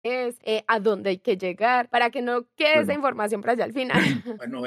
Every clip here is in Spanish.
es, a dónde hay que llegar, para que no quede esa información para allá al final. Bueno,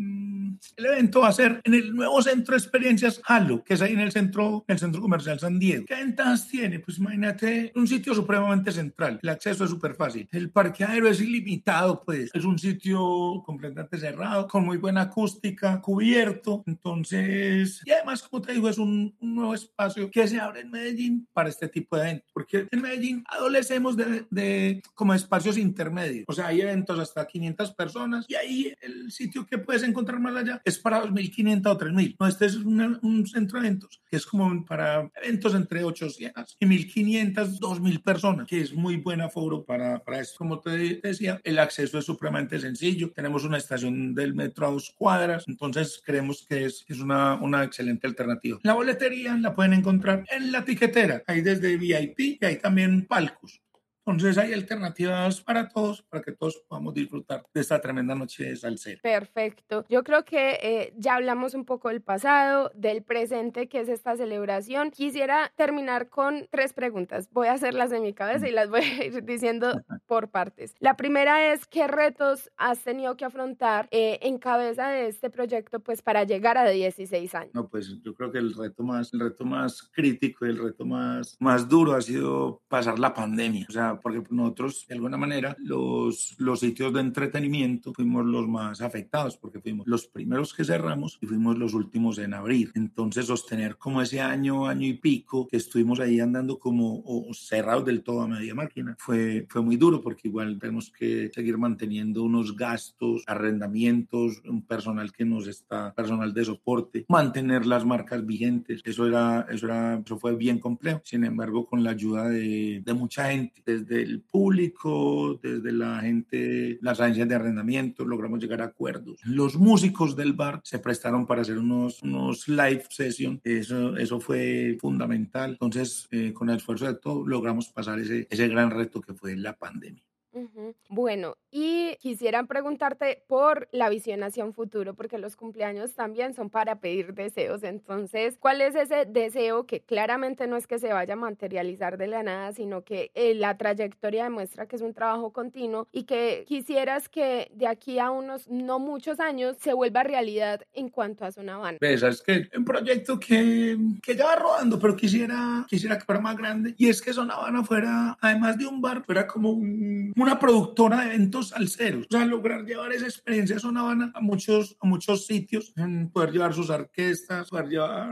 el evento va a ser en el nuevo centro de experiencias Halo, que es ahí en el centro comercial San Diego. ¿Qué ventajas tiene? Pues imagínate, un sitio supremamente central, el acceso es súper fácil, el parqueadero es ilimitado, pues es un sitio completamente cerrado, con muy buena acústica, cubierto, entonces, y además, como te digo, es un nuevo espacio que se abre en Medellín para este tipo de eventos, porque en Medellín adolecemos de como espacios intermedios, o sea, hay eventos hasta 500 personas y ahí el sitio que puedes encontrar más allá es para 2.500 o 3.000. No, este es un centro de eventos que es como para eventos entre 800 y 1.500, 2.000 personas, que es muy buen aforo para esto. Como te decía, el acceso es supremamente sencillo. Tenemos una estación del metro a 2 cuadras, entonces creemos que es una excelente alternativa. La boletería la pueden encontrar en la tiquetera, hay desde VIP y hay también palcos. Entonces hay alternativas para todos, para que todos podamos disfrutar de esta tremenda noche de salsero. Perfecto. Yo creo que ya hablamos un poco del pasado, del presente, que es esta celebración. Quisiera terminar con 3 preguntas. Voy a hacerlas en mi cabeza y las voy a ir diciendo por partes. La primera es, ¿qué retos has tenido que afrontar en cabeza de este proyecto, pues, para llegar a 16 años? No, pues yo creo que el reto más crítico y el reto más duro ha sido pasar la pandemia. O sea, porque nosotros, de alguna manera, los sitios de entretenimiento fuimos los más afectados, porque fuimos los primeros que cerramos y fuimos los últimos en abrir. Entonces, sostener como ese año y pico que estuvimos ahí andando como cerrados del todo a media máquina, fue muy duro, porque igual tenemos que seguir manteniendo unos gastos, arrendamientos, un personal personal de soporte, mantener las marcas vigentes. Eso fue bien complejo. Sin embargo, con la ayuda de mucha gente, desde el público, desde la gente, las agencias de arrendamiento, logramos llegar a acuerdos. Los músicos del bar se prestaron para hacer unos live sessions. Eso fue fundamental. Entonces, con el esfuerzo de todos, logramos pasar ese gran reto que fue la pandemia. Ujú. Bueno, y quisiera preguntarte por la visión hacia un futuro, porque los cumpleaños también son para pedir deseos. Entonces, ¿cuál es ese deseo que claramente no es que se vaya a materializar de la nada, sino que la trayectoria demuestra que es un trabajo continuo y que quisieras que de aquí a unos no muchos años se vuelva realidad en cuanto a Zona Habana? Es que un proyecto que ya va rodando, pero quisiera que fuera más grande, y es que Zona Habana fuera, además de un bar, fuera como una productora de eventos salseros. O sea, lograr llevar esa experiencia de Zona Habana a muchos sitios, poder llevar sus orquestas, poder llevar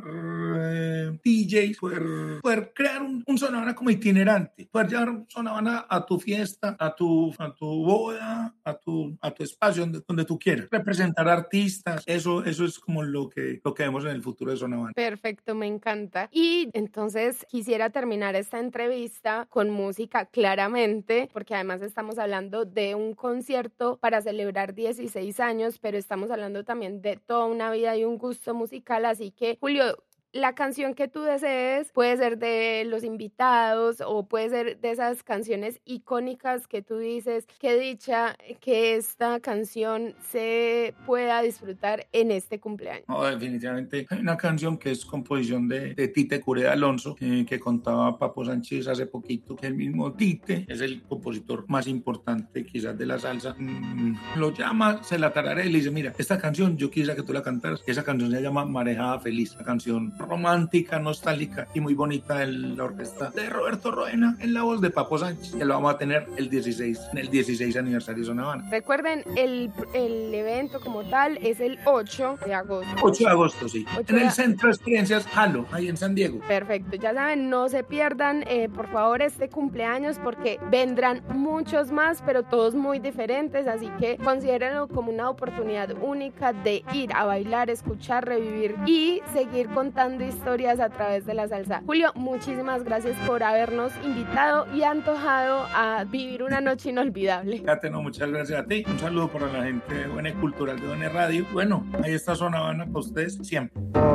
DJs, poder crear un Zona Habana como itinerante, poder llevar Zona Habana a tu fiesta, a tu boda, a tu espacio donde tú quieras. Representar artistas, eso es como lo que vemos en el futuro de Zona Habana. Perfecto, me encanta. Y entonces quisiera terminar esta entrevista con música, claramente, porque además estamos hablando de un concierto para celebrar 16 años, pero estamos hablando también de toda una vida y un gusto musical. Así que, Julio, la canción que tú desees puede ser de los invitados o puede ser de esas canciones icónicas que tú dices, qué dicha que esta canción se pueda disfrutar en este cumpleaños. No, definitivamente hay una canción que es composición de Tite Curé Alonso, que contaba Papo Sánchez hace poquito, que el mismo Tite es el compositor más importante quizás de la salsa. Lo llama, se la tararea y le dice, mira, esta canción yo quisiera que tú la cantaras. Esa canción se llama Marejada Feliz, una canción romántica, nostálgica y muy bonita de la orquesta de Roberto Roena en la voz de Papo Sánchez, que lo vamos a tener en el 16 aniversario de Zona Habana. Recuerden, el evento como tal es el 8 de agosto. 8 de agosto, sí. 8 En el Centro de Experiencias Halo, ahí en San Diego. Perfecto, ya saben, no se pierdan por favor este cumpleaños, porque vendrán muchos más, pero todos muy diferentes, así que considérenlo como una oportunidad única de ir a bailar, escuchar, revivir y seguir contando historias a través de la salsa. Julio, muchísimas gracias por habernos invitado y antojado a vivir una noche inolvidable. Fíjate, no, muchas gracias a ti. Un saludo para la gente de Buena y Cultural de Buena Radio. Bueno, ahí está Zona Habana para ustedes siempre.